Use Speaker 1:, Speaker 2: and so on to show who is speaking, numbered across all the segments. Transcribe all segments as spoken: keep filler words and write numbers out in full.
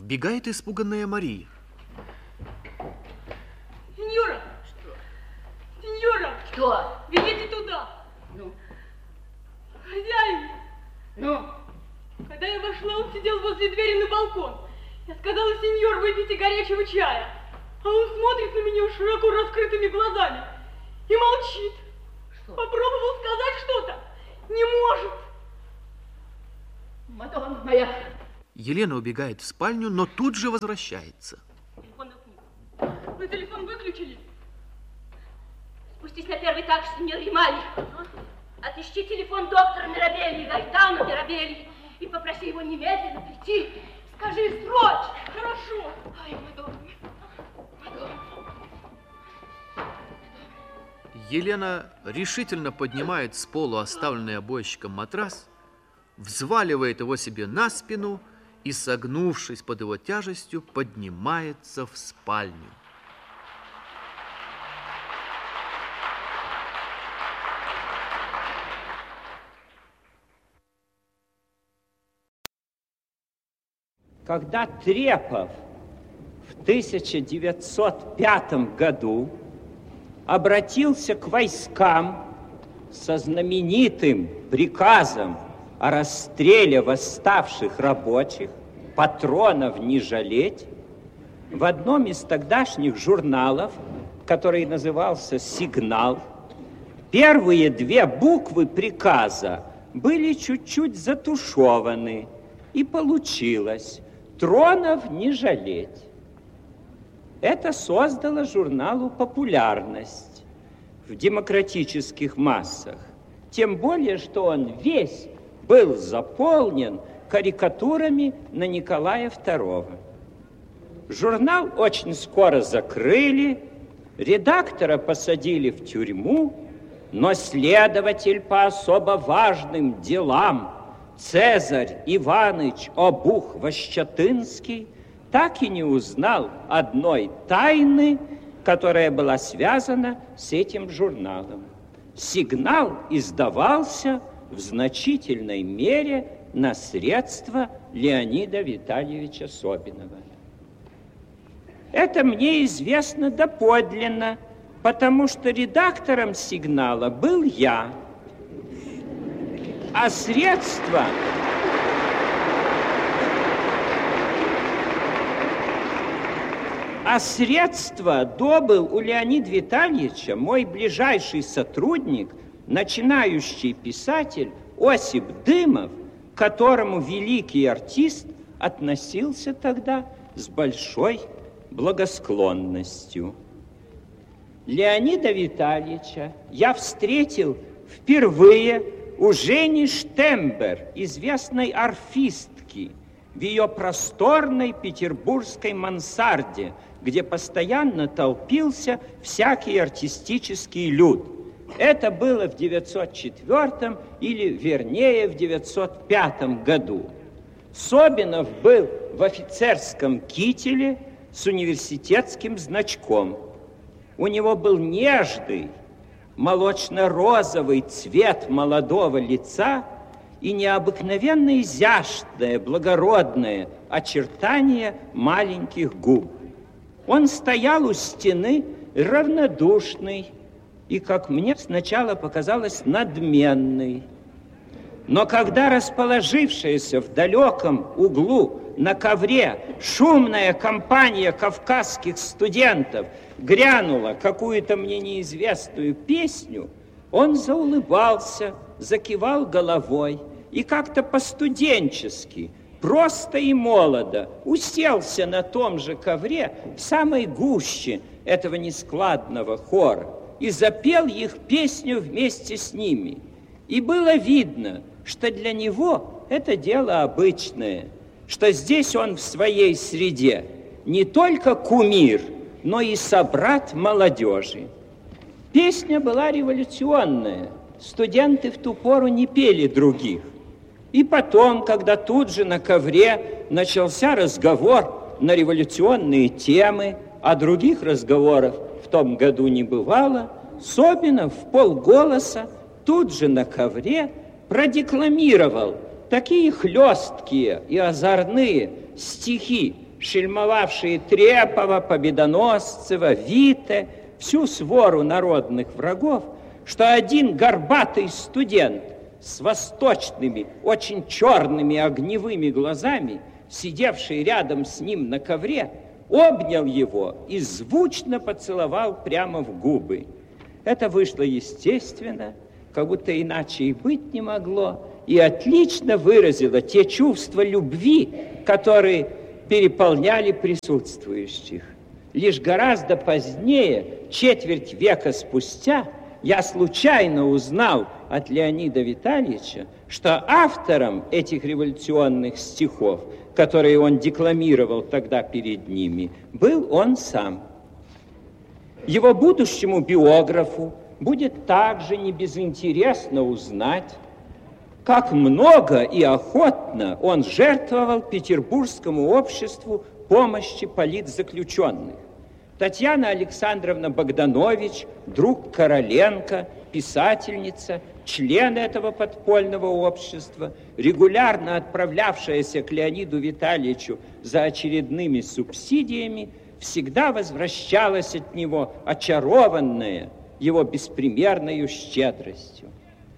Speaker 1: Вбегает испуганная Мария.
Speaker 2: Сеньора!
Speaker 3: Что?
Speaker 2: Сеньора!
Speaker 3: Что?
Speaker 2: Бегите туда!
Speaker 3: Ну?
Speaker 2: Хозяин!
Speaker 3: Ну?
Speaker 2: Когда я вошла, он сидел возле двери на балкон. Я сказала: сеньор, выпейте горячего чая. А он смотрит на меня широко раскрытыми глазами и молчит.
Speaker 3: Что?
Speaker 2: Попробовал сказать что-то. Не может.
Speaker 3: Мадонна моя.
Speaker 1: Елена убегает в спальню, но тут же возвращается.
Speaker 2: Телефонную книгу. Вы телефон выключили?
Speaker 3: Спустись на первый этаж, сеньор Ямали. Отыщи телефон доктора Мирабелли, Гайтану Мирабелли, и попроси его немедленно прийти. Скажи срочно.
Speaker 2: Хорошо. Ай, Мадонна.
Speaker 3: Мадонна.
Speaker 1: Елена решительно поднимает с пола оставленный обойщиком матрас, взваливает его себе на спину и, согнувшись под его тяжестью, поднимается в спальню.
Speaker 4: Когда Трепов в тысяча девятьсот пятом году обратился к войскам со знаменитым приказом о расстреле восставших рабочих, патронов не жалеть, в одном из тогдашних журналов, который назывался «Сигнал», первые две буквы приказа были чуть-чуть затушеваны, и получилось «Тронов не жалеть». Это создало журналу популярность в демократических массах, тем более, что он весь был заполнен карикатурами на Николая второго. Журнал очень скоро закрыли, редактора посадили в тюрьму, но следователь по особо важным делам Цезарь Иваныч Обух-Вощатынский так и не узнал одной тайны, которая была связана с этим журналом. «Сигнал» издавался в значительной мере на средства Леонида Витальевича Собинова. Это мне известно доподлинно, потому что редактором «Сигнала» был я, а средства... А средства добыл у Леонида Витальевича мой ближайший сотрудник, начинающий писатель Осип Дымов, к которому великий артист относился тогда с большой благосклонностью. Леонида Витальевича я встретил впервые у Жени Штембер, известной арфистки, в ее просторной петербургской мансарде, где постоянно толпился всякий артистический люд. Это было в девятьсот четвёртом или, вернее, в девятьсот пятом году. Собинов был в офицерском кителе с университетским значком. У него был нежный, молочно-розовый цвет молодого лица и необыкновенно изящное, благородное очертание маленьких губ. Он стоял у стены равнодушный и, как мне сначала показалось, надменный. Но когда расположившаяся в далеком углу на ковре шумная компания кавказских студентов грянула какую-то мне неизвестную песню, он заулыбался, закивал головой и как-то по-студенчески, просто и молодо уселся на том же ковре в самой гуще этого нескладного хора и запел их песню вместе с ними. И было видно, что для него это дело обычное, что здесь он в своей среде не только кумир, но и собрат молодежи. Песня была революционная, студенты в ту пору не пели других. И потом, когда тут же на ковре начался разговор на революционные темы, а других разговоров в том году не бывало, Собинов в полголоса тут же на ковре продекламировал такие хлесткие и озорные стихи шельмовавшие Трепова, Победоносцева, Вите, всю свору народных врагов, что один горбатый студент с восточными, очень черными огневыми глазами, сидевший рядом с ним на ковре, обнял его и звучно поцеловал прямо в губы. Это вышло естественно, как будто иначе и быть не могло, и отлично выразило те чувства любви, которые переполняли присутствующих. Лишь гораздо позднее, четверть века спустя, я случайно узнал от Леонида Витальевича, что автором этих революционных стихов, которые он декламировал тогда перед ними, был он сам. Его будущему биографу будет также небезынтересно узнать, как много и охотно он жертвовал Петербургскому обществу помощи политзаключенных. Татьяна Александровна Богданович, друг Короленко, писательница, член этого подпольного общества, регулярно отправлявшаяся к Леониду Витальевичу за очередными субсидиями, всегда возвращалась от него очарованная его беспримерной щедростью.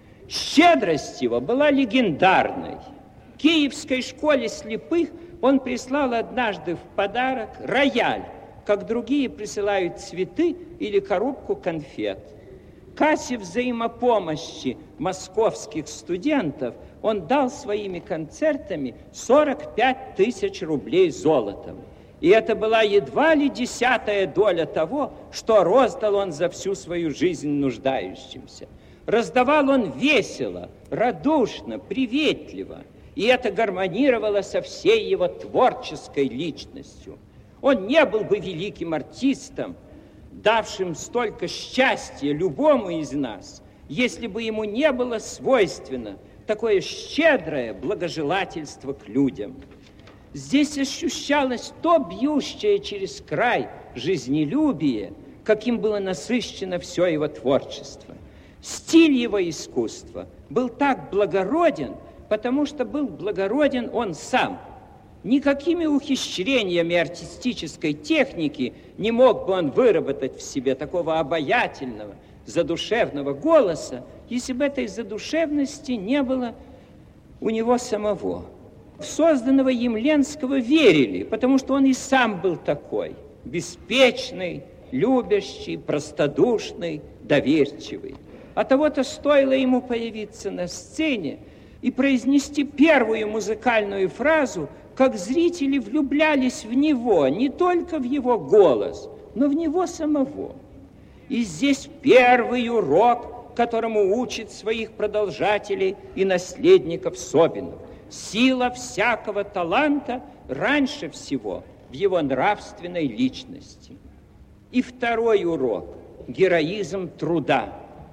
Speaker 4: Щедрость его была легендарной. Киевской школе слепых он прислал однажды в подарок рояль, как другие присылают цветы или коробку конфет. Кассе взаимопомощи московских студентов он дал своими концертами сорок пять тысяч рублей золотом. И это была едва ли десятая доля того, что роздал он за всю свою жизнь нуждающимся. Раздавал он весело, радушно, приветливо, и это гармонировало со всей его творческой личностью. Он не был бы великим артистом, давшим столько счастья любому из нас, если бы ему не было свойственно такое щедрое благожелательство к людям. Здесь ощущалось то бьющее через край жизнелюбие, каким было насыщено все его творчество. Стиль его искусства был так благороден, потому что был благороден он сам. Никакими ухищрениями артистической техники не мог бы он выработать в себе такого обаятельного, задушевного голоса, если бы этой задушевности не было у него самого. В созданного им Ленского верили, потому что он и сам был такой, беспечный, любящий, простодушный, доверчивый. А того-то стоило ему появиться на сцене и произнести первую музыкальную фразу, как зрители влюблялись в него, не только в его голос, но в него самого. И здесь первый урок, которому учит своих продолжателей и наследников Собинов. Сила всякого таланта раньше всего в его нравственной личности. И второй урок – героизм труда.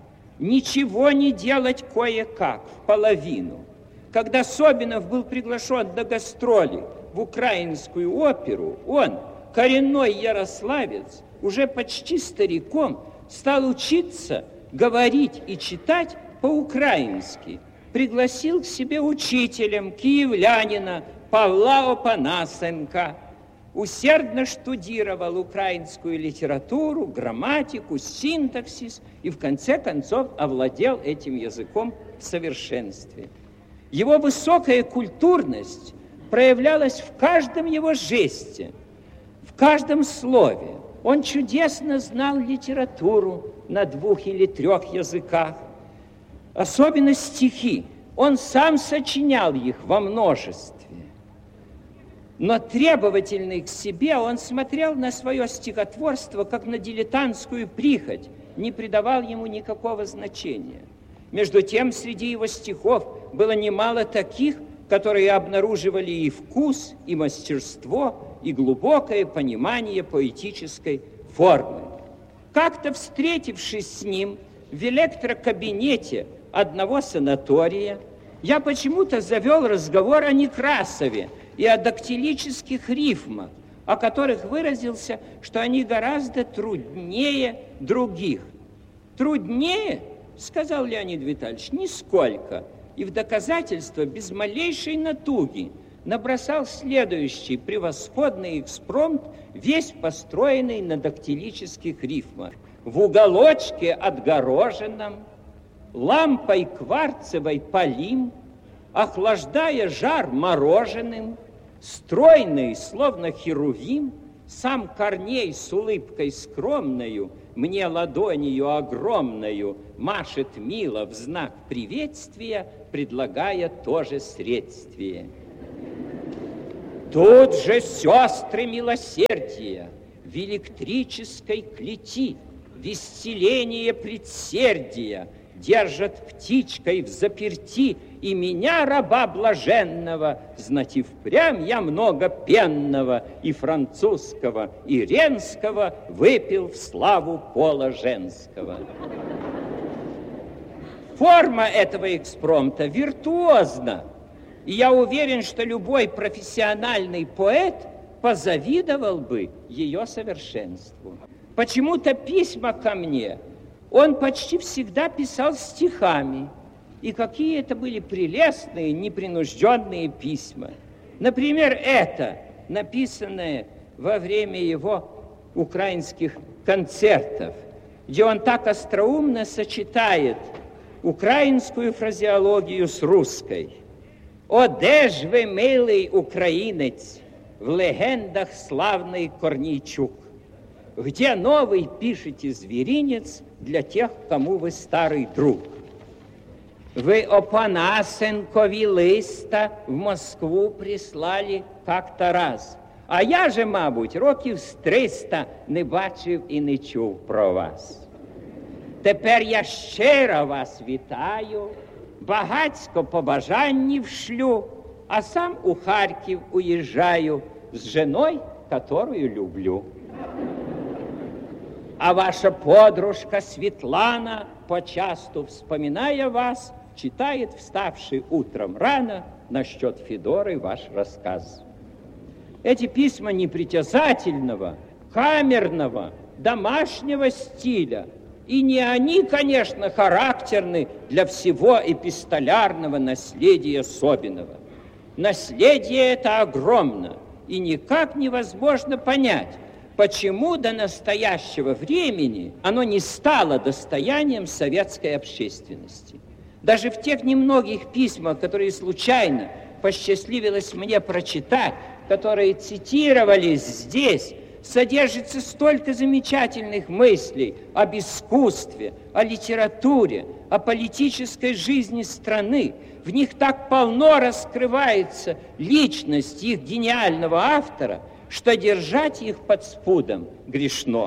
Speaker 4: Ничего не делать кое-как, в половину. Когда Собинов был приглашен на гастроли в украинскую оперу, он, коренной ярославец, уже почти стариком, стал учиться говорить и читать по-украински. Пригласил к себе учителем киевлянина Павла Опанасенка, усердно штудировал украинскую литературу, грамматику, синтаксис и в конце концов овладел этим языком в совершенстве. Его высокая культурность проявлялась в каждом его жесте, в каждом слове. Он чудесно знал литературу на двух или трех языках, особенно стихи. Он сам сочинял их во множестве. Но требовательный к себе, он смотрел на свое стихотворство как на дилетантскую прихоть, не придавал ему никакого значения. Между тем, среди его стихов было немало таких, которые обнаруживали и вкус, и мастерство, и глубокое понимание поэтической формы. Как-то встретившись с ним в электрокабинете одного санатория, я почему-то завел разговор о Некрасове и о дактилических рифмах, о которых выразился, что они гораздо труднее других. Труднее, сказал Леонид Витальевич, нисколько. И в доказательство без малейшей натуги набросал следующий превосходный экспромт, весь построенный на дактилических рифмах. В уголочке отгороженном, лампой кварцевой полим, охлаждая жар мороженым, стройный, словно херувим, сам Корней с улыбкой скромною, мне ладонью огромною машет мило в знак приветствия, предлагая тоже средствие. Тут же сестры милосердия в электрической клети, в исцеление предсердия держат птичкой в заперти, и меня, раба блаженного, знать и впрямь я много пенного и французского, и ренского выпил в славу пола женского. Форма этого экспромта виртуозна, и я уверен, что любой профессиональный поэт позавидовал бы ее совершенству. Почему-то письма ко мне он почти всегда писал стихами, и какие это были прелестные, непринужденные письма. Например, это, написанное во время его украинских концертов, где он так остроумно сочетает украинскую фразеологию с русской. «О, де ж ви, милий українець, в легендах славный Корнейчук, где новый пишете зверинец для тех, кому вы старый друг. Вы Опанасенкові листа в Москву прислали как-то раз, а я же, мабуть, років з триста не бачив і не чув про вас. Тепер я щиро вас вітаю, багацько побажаннів шлю, а сам у Харків уїжджаю з женой, которую люблю. А ваша подружка Светлана, почасту вспоминая вас, читает, вставший утром рано, насчет Федоры ваш рассказ. Эти письма непритязательного, камерного, домашнего стиля, и не они, конечно, характерны для всего эпистолярного наследия Собинова. Наследие это огромно, и никак невозможно понять, почему до настоящего времени оно не стало достоянием советской общественности. Даже в тех немногих письмах, которые случайно посчастливилось мне прочитать, которые цитировались здесь, содержится столько замечательных мыслей об искусстве, о литературе, о политической жизни страны. В них так полно раскрывается личность их гениального автора, что держать их под спудом грешно.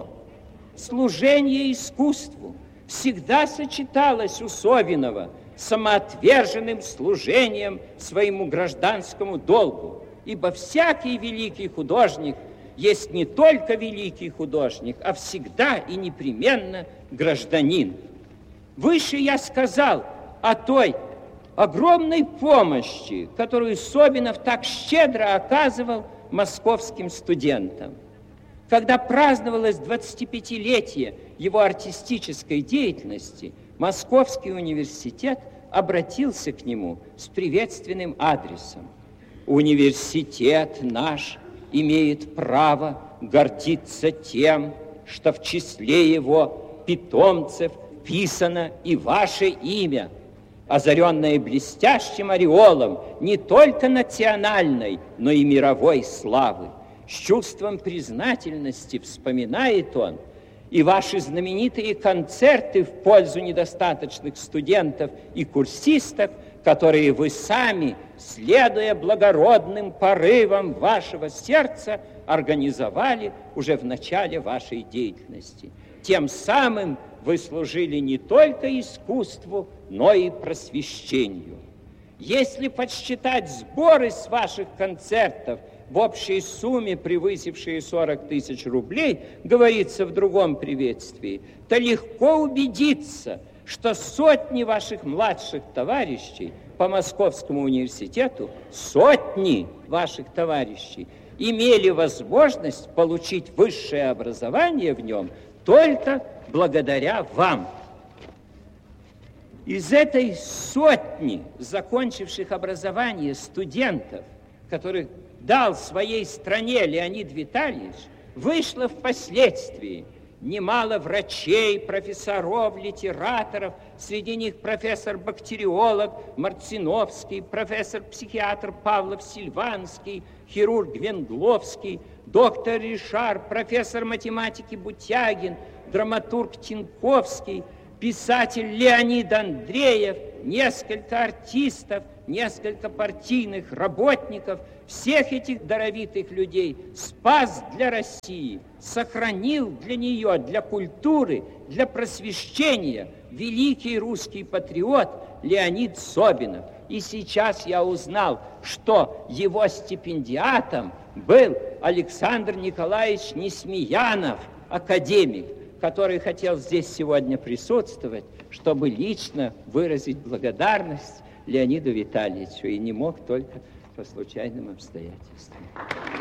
Speaker 4: Служение искусству всегда сочеталось у Собинова с самоотверженным служением своему гражданскому долгу, ибо всякий великий художник есть не только великий художник, а всегда и непременно гражданин. Выше я сказал о той огромной помощи, которую Собинов так щедро оказывал московским студентам. Когда праздновалось двадцатипятилетие его артистической деятельности, Московский университет обратился к нему с приветственным адресом. Университет наш имеет право гордиться тем, что в числе его питомцев писано и ваше имя, озаренное блестящим ореолом не только национальной, но и мировой славы. С чувством признательности вспоминает он и ваши знаменитые концерты в пользу недостаточных студентов и курсистов, которые вы сами, следуя благородным порывам вашего сердца, организовали уже в начале вашей деятельности. Тем самым вы служили не только искусству, но и просвещению. Если подсчитать сборы с ваших концертов в общей сумме, превысившие сорок тысяч рублей, говорится в другом приветствии, то легко убедиться, что сотни ваших младших товарищей по Московскому университету, сотни ваших товарищей имели возможность получить высшее образование в нем только благодаря вам. Из этой сотни закончивших образование студентов который дал своей стране Леонид Витальевич, вышло впоследствии. Немало врачей, профессоров, литераторов, среди них профессор-бактериолог Марциновский, профессор-психиатр Павлов Сильванский, хирург Венгловский, доктор Ришар, профессор математики Бутягин, драматург Тинковский, писатель Леонид Андреев, несколько артистов, несколько партийных работников. Всех этих даровитых людей спас для России, сохранил для нее, для культуры, для просвещения великий русский патриот Леонид Собинов. И сейчас я узнал, что его стипендиатом был Александр Николаевич Несмеянов, академик, который хотел здесь сегодня присутствовать, чтобы лично выразить благодарность Леониду Витальевичу, и не мог только по случайным обстоятельствам.